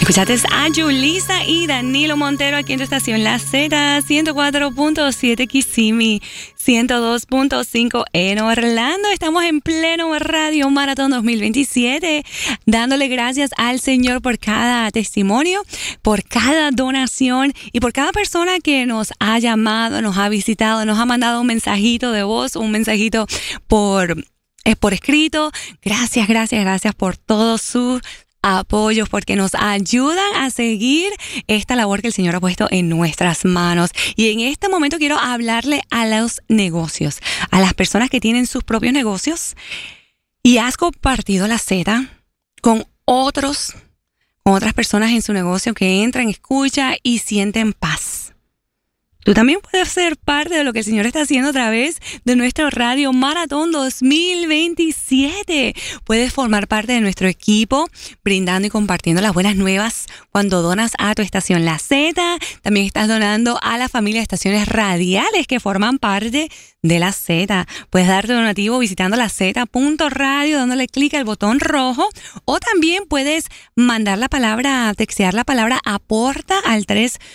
Escuchaste a Yulisa y Danilo Montero aquí en tu estación La Z, 104.7 Kissimmee, 102.5 en Orlando. Estamos en pleno Radio Maratón 2027, dándole gracias al Señor por cada testimonio, por cada donación y por cada persona que nos ha llamado, nos ha visitado, nos ha mandado un mensajito de voz, un mensajito por escrito. Gracias por todos sus apoyos, porque nos ayudan a seguir esta labor que el Señor ha puesto en nuestras manos. Y en este momento quiero hablarle a los negocios, a las personas que tienen sus propios negocios y has compartido la Z con otras personas en su negocio que entran, escuchan y sienten paz. Tú también puedes ser parte de lo que el Señor está haciendo a través de nuestro Radio Maratón 2027. Puedes formar parte de nuestro equipo, brindando y compartiendo las buenas nuevas cuando donas a tu estación La Z. También estás donando a la familia de estaciones radiales que forman parte de La Z. Puedes darte donativo visitando LaZ.radio, dándole clic al botón rojo, o también puedes mandar textear la palabra aporta al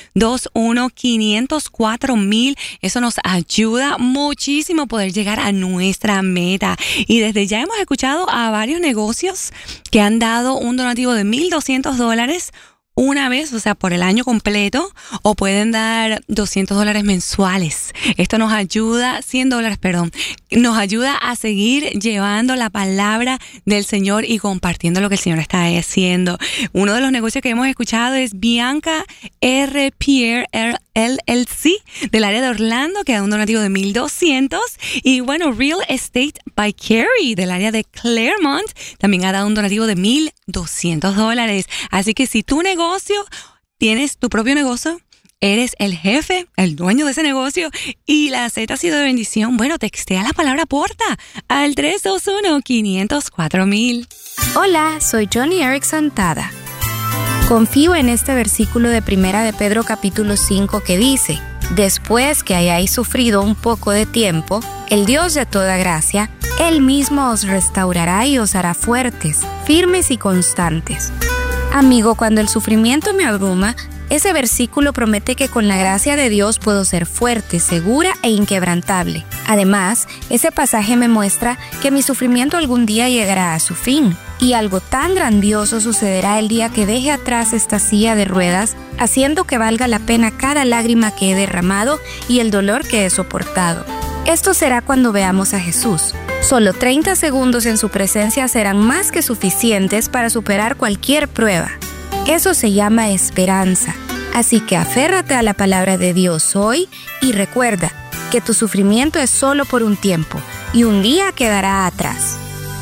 321-504-1000. Eso nos ayuda muchísimo a poder llegar a nuestra meta. Y desde ya hemos escuchado a varios negocios que han dado un donativo de $1,200 una vez, o sea, por el año completo, o pueden dar $200 mensuales. Esto nos ayuda, $100, perdón, nos ayuda a seguir llevando la palabra del Señor y compartiendo lo que el Señor está haciendo. Uno de los negocios que hemos escuchado es Bianca R. Pierre LLC del área de Orlando, que da un donativo de $1,200. Y bueno, Real Estate by Carrie del área de Claremont también ha dado un donativo de $1,200. Así que si tu negocio, tienes tu propio negocio, eres el jefe, el dueño de ese negocio y la Z ha sido de bendición, bueno, textea la palabra aporta al 321-504-1000. Hola, soy Johnny Erickson Tada. Confío en este versículo de 1 de Pedro capítulo 5 que dice: después que hayáis sufrido un poco de tiempo, el Dios de toda gracia, Él mismo os restaurará y os hará fuertes, firmes y constantes. Amigo, cuando el sufrimiento me abruma, ese versículo promete que con la gracia de Dios puedo ser fuerte, segura e inquebrantable. Además, ese pasaje me muestra que mi sufrimiento algún día llegará a su fin. Y algo tan grandioso sucederá el día que deje atrás esta silla de ruedas, haciendo que valga la pena cada lágrima que he derramado y el dolor que he soportado. Esto será cuando veamos a Jesús. Solo 30 segundos en su presencia serán más que suficientes para superar cualquier prueba. Eso se llama esperanza. Así que aférrate a la palabra de Dios hoy y recuerda que tu sufrimiento es solo por un tiempo y un día quedará atrás.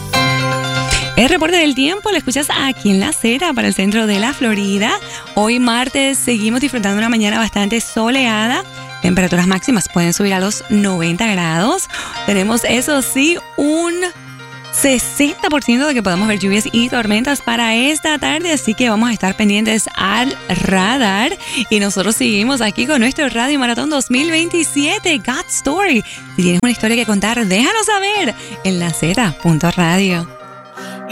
El reporte del tiempo lo escuchas aquí en La Z para el centro de la Florida. Hoy martes seguimos disfrutando de una mañana bastante soleada. Temperaturas máximas pueden subir a los 90 grados. Tenemos, eso sí, un 60% de que podamos ver lluvias y tormentas para esta tarde, así que vamos a estar pendientes al radar. Y nosotros seguimos aquí con nuestro Radio Maratón 2027, God Story. Si tienes una historia que contar, déjanos saber en LaZ.radio.